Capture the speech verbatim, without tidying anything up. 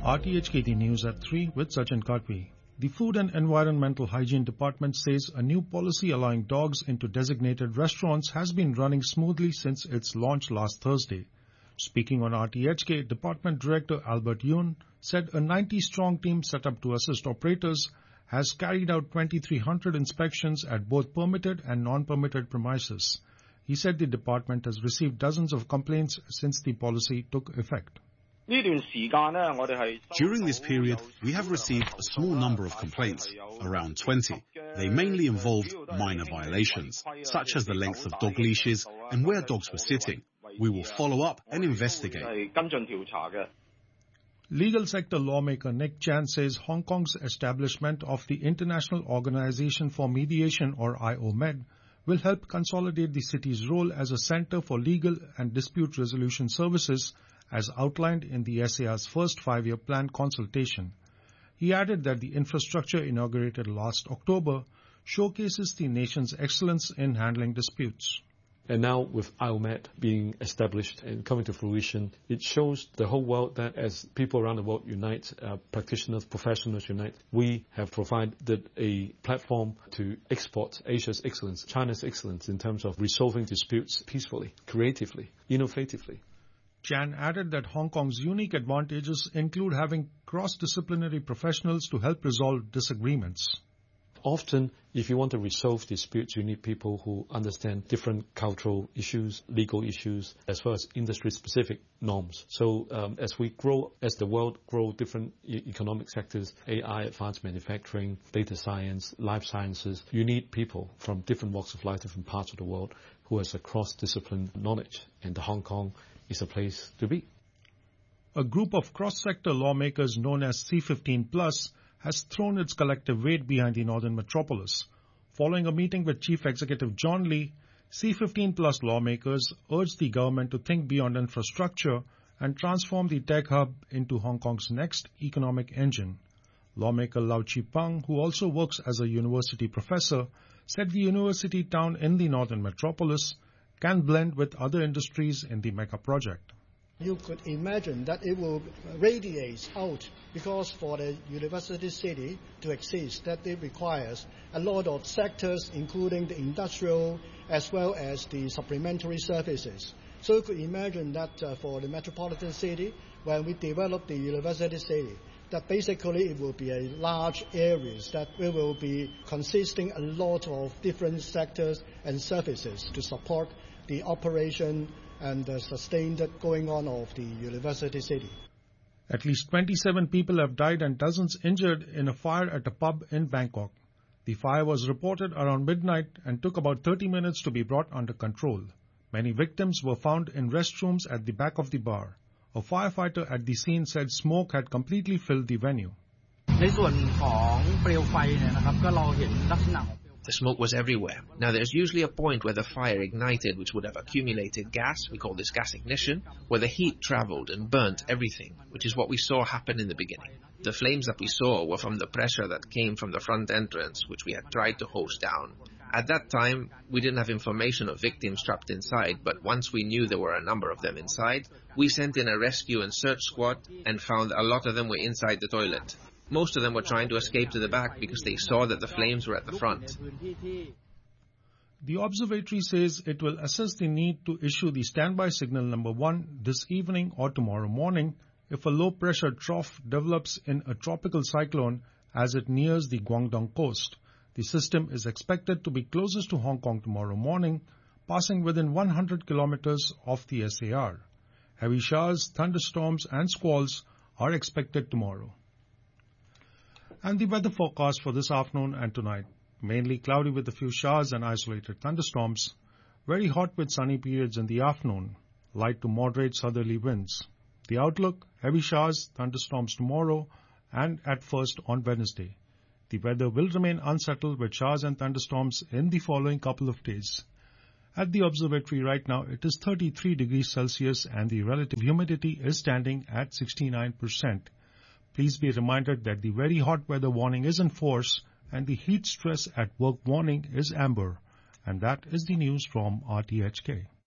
R T H K T News at three with Sachin Kadvi. The Food and Environmental Hygiene Department says a new policy allowing dogs into designated restaurants has been running smoothly since its launch last Thursday. Speaking on R T H K, Department Director Albert Yoon said a ninety-strong team set up to assist operators has carried out twenty-three hundred inspections at both permitted and non-permitted premises. He said the department has received dozens of complaints since the policy took effect. During this period, we have received a small number of complaints, around twenty. They mainly involved minor violations, such as the length of dog leashes and where dogs were sitting. We will follow up and investigate. Legal sector lawmaker Nick Chan says Hong Kong's establishment of the International Organization for Mediation, or I O M E D, will help consolidate the city's role as a center for legal and dispute resolution services as outlined in the S A R's first five-year plan consultation. He added that the infrastructure inaugurated last October showcases the nation's excellence in handling disputes. And now with I O M E D being established and coming to fruition, it shows the whole world that as people around the world unite, uh, practitioners, professionals unite, we have provided a platform to export Asia's excellence, China's excellence in terms of resolving disputes peacefully, creatively, innovatively. Chan added that Hong Kong's unique advantages include having cross-disciplinary professionals to help resolve disagreements. Often, if you want to resolve disputes, you need people who understand different cultural issues, legal issues, as well as industry-specific norms. So um, as we grow, as the world grows different e- economic sectors, A I, advanced manufacturing, data science, life sciences, you need people from different walks of life, different parts of the world, who has a cross-discipline knowledge. And the Hong Kong is a place to be. A group of cross-sector lawmakers known as C fifteen plus has thrown its collective weight behind the Northern Metropolis. Following a meeting with Chief Executive John Lee, C fifteen plus lawmakers urged the government to think beyond infrastructure and transform the tech hub into Hong Kong's next economic engine. Lawmaker Lau Chi Pang, who also works as a university professor, said the university town in the Northern Metropolis can blend with other industries in the mega project. You could imagine that it will radiate out, because for the university city to exist, that it requires a lot of sectors, including the industrial as well as the supplementary services. So you could imagine that uh, for the metropolitan city, when we develop the university city, that basically it will be a large areas that we will be consisting a lot of different sectors and services to support the operation and the sustained going on of the university city. At least twenty-seven people have died and dozens injured in a fire at a pub in Bangkok. The fire was reported around midnight and took about thirty minutes to be brought under control. Many victims were found in restrooms at the back of the bar. A firefighter at the scene said smoke had completely filled the venue. The smoke was everywhere. Now there's usually a point where the fire ignited, which would have accumulated gas, we call this gas ignition, where the heat traveled and burnt everything, which is what we saw happen in the beginning. The flames that we saw were from the pressure that came from the front entrance, which we had tried to hose down. At that time, we didn't have information of victims trapped inside, but once we knew there were a number of them inside, we sent in a rescue and search squad and found a lot of them were inside the toilet. Most of them were trying to escape to the back because they saw that the flames were at the front. The observatory says it will assess the need to issue the standby signal number one this evening or tomorrow morning if a low-pressure trough develops in a tropical cyclone as it nears the Guangdong coast. The system is expected to be closest to Hong Kong tomorrow morning, passing within one hundred kilometers of the S A R. Heavy showers, thunderstorms and squalls are expected tomorrow. And the weather forecast for this afternoon and tonight. Mainly cloudy with a few showers and isolated thunderstorms. Very hot with sunny periods in the afternoon. Light to moderate southerly winds. The outlook, heavy showers, thunderstorms tomorrow and at first on Wednesday. The weather will remain unsettled with showers and thunderstorms in the following couple of days. At the observatory right now, it is thirty-three degrees Celsius and the relative humidity is standing at sixty-nine percent. Please be reminded that the very hot weather warning is in force and the heat stress at work warning is amber. And that is the news from R T H K.